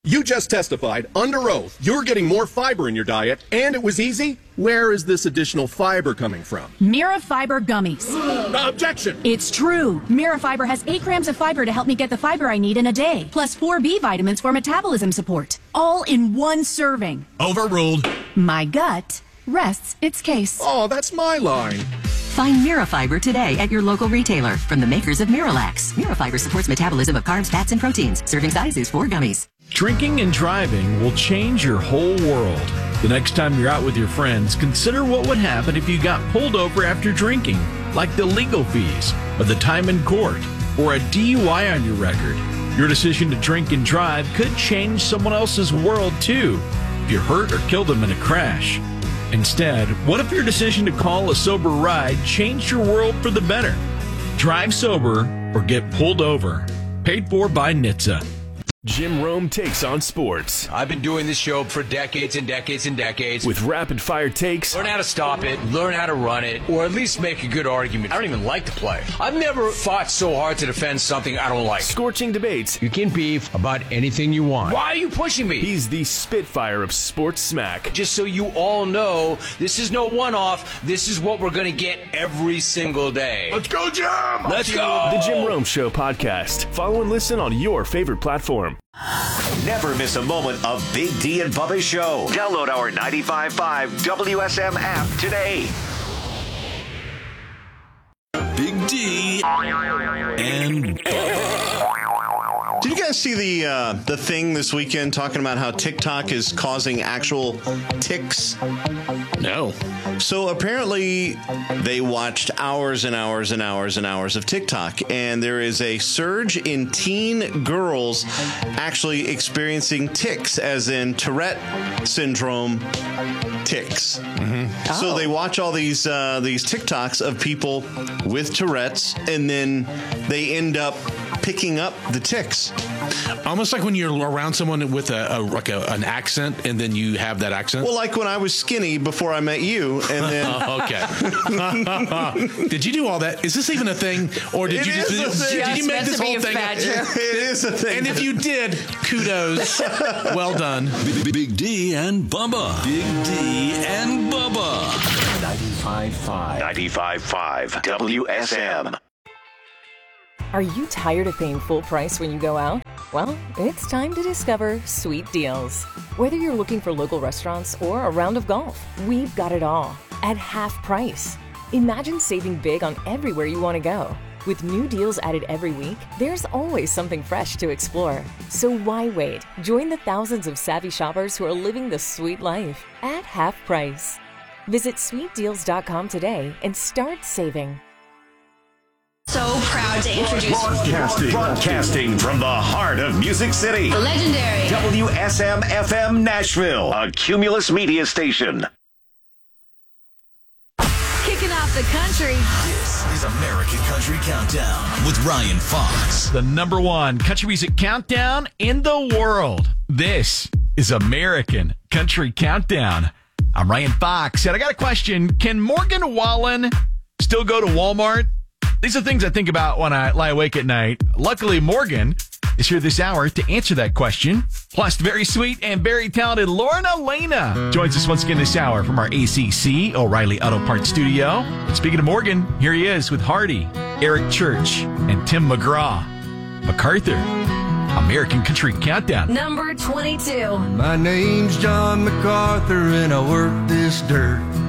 You just testified under oath you're getting more fiber in your diet, and it was easy. Where is this additional fiber coming from? Mirafiber gummies. Objection! It's true. Mirafiber has 8 grams of fiber to help me get the fiber I need in a day, plus 4 B vitamins for metabolism support. All in one serving. Overruled. My gut rests its case. Oh, that's my line. Find Mirafiber today at your local retailer from the makers of Miralax. Mirafiber supports metabolism of carbs, fats, and proteins. Serving size is 4 gummies. Drinking and driving will change your whole world. The next time you're out with your friends, consider what would happen if you got pulled over after drinking, like the legal fees, or the time in court, or a DUI on your record. Your decision to drink and drive could change someone else's world, too, if you hurt or killed them in a crash. Instead, what if your decision to call a sober ride changed your world for the better? Drive sober or get pulled over. Paid for by NHTSA. Jim Rome takes on sports. I've been doing this show for decades and decades and decades. With rapid-fire takes. Learn how to stop it, learn how to run it, or at least make a good argument. I don't even like to play. I've never fought so hard to defend something I don't like. Scorching debates. You can beef about anything you want. Why are you pushing me? He's the Spitfire of sports smack. Just so you all know, this is no one-off. This is what we're going to get every single day. Let's go, Jim! Let's go! The Jim Rome Show podcast. Follow and listen on your favorite platform. Never miss a moment of Big D and Bubba's show. Download our 95.5 WSM app today. Big D and Did you guys see the thing this weekend talking about how TikTok is causing actual ticks? No. So apparently they watched hours and hours and hours and hours of TikTok, and there is a surge in teen girls actually experiencing tics, as in Tourette syndrome tics. Mm-hmm. So they watch all these TikToks of people with Tourette's, and then they end up picking up the tics. almost like when you're around someone with an accent, and then you have that accent. Well, like when I was skinny before I met you, and then okay. Did you do all that? Is this even a thing, or did you make this whole thing? It is a thing. And if you did, kudos. Well done. Big D and Bubba. Big D and Bubba. 95.5 WSM. Are you tired of paying full price when you go out? Well, it's time to discover Sweet Deals. Whether you're looking for local restaurants or a round of golf, we've got it all at half price. Imagine saving big on everywhere you want to go. With new deals added every week, there's always something fresh to explore. So why wait? Join the thousands of savvy shoppers who are living the sweet life at half price. Visit sweetdeals.com today and start saving. So proud to introduce Broadcasting from the heart of Music City. the legendary WSM FM Nashville, a Cumulus media station. kicking off the country. This is American Country Countdown with Ryan Fox. The number one country music countdown in the world. This is American Country Countdown. I'm Ryan Fox, and I got a question. Can Morgan Wallen still go to Walmart? These are things I think about when I lie awake at night. Luckily, Morgan is here this hour to answer that question. Plus, very sweet and very talented Lorna Lena joins us once again this hour from our ACC O'Reilly Auto Parts studio. And speaking of Morgan, here he is with Hardy, Eric Church, and Tim McGraw. MacArthur, American Country Countdown. Number 22. My name's John MacArthur and I work this dirt.